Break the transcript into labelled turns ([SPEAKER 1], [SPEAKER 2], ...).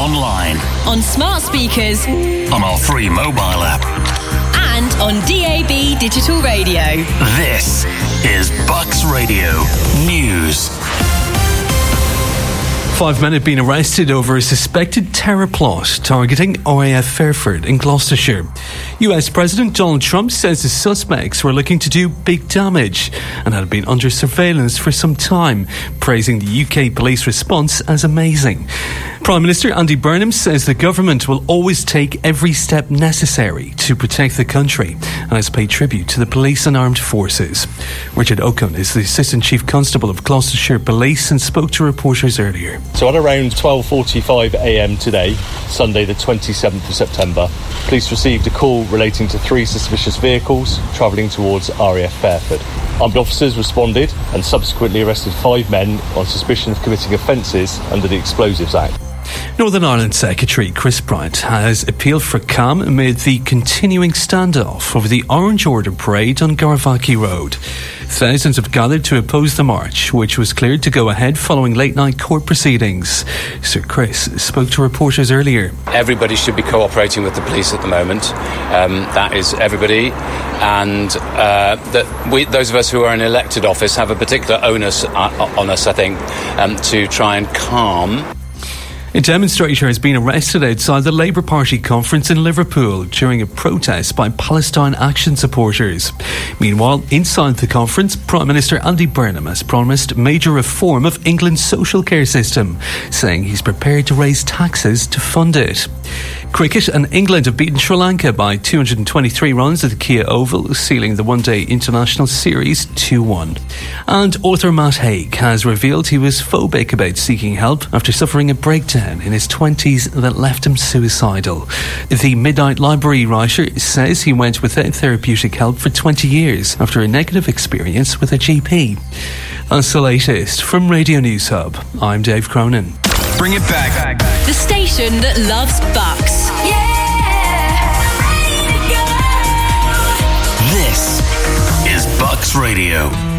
[SPEAKER 1] online,
[SPEAKER 2] on smart speakers,
[SPEAKER 1] on our free mobile app,
[SPEAKER 2] and on DAB digital radio.
[SPEAKER 1] This is Bucks Radio News.
[SPEAKER 3] 5 men have been arrested over a suspected terror plot targeting RAF Fairford in Gloucestershire. US President Donald Trump says the suspects were looking to do big damage and had been under surveillance for some time, praising the UK police response as amazing. Prime Minister Andy Burnham says the government will always take every step necessary to protect the country and has paid tribute to the police and armed forces. Richard Okun is the Assistant Chief Constable of Gloucestershire Police and spoke to reporters earlier.
[SPEAKER 4] So at around 12:45am today, Sunday the 27th of September, police received a call relating to 3 suspicious vehicles travelling towards RAF Fairford. Armed officers responded and subsequently arrested 5 men on suspicion of committing offences under the Explosives Act.
[SPEAKER 3] Northern Ireland Secretary Chris Bryant has appealed for calm amid the continuing standoff over the Orange Order parade on Garvaki Road. Thousands have gathered to oppose the march, which was cleared to go ahead following late-night court proceedings. Sir Chris spoke to reporters earlier.
[SPEAKER 5] Everybody should be cooperating with the police at the moment. That is everybody. And those of us who are in elected office have a particular onus on us, I think, to try and calm.
[SPEAKER 3] A demonstrator has been arrested outside the Labour Party conference in Liverpool during a protest by Palestine Action supporters. Meanwhile, inside the conference, Prime Minister Andy Burnham has promised major reform of England's social care system, saying he's prepared to raise taxes to fund it. Cricket, and England have beaten Sri Lanka by 223 runs at the Kia Oval, sealing the one-day international series 2-1. And author Matt Haig has revealed he was phobic about seeking help after suffering a breakdown in his 20s that left him suicidal. The Midnight Library writer says he went without therapeutic help for 20 years after a negative experience with a GP. That's the latest from Radio News Hub. I'm Dave Cronin.
[SPEAKER 1] Bring it back.
[SPEAKER 2] The station that loves Bucks.
[SPEAKER 1] This is Bucks Radio.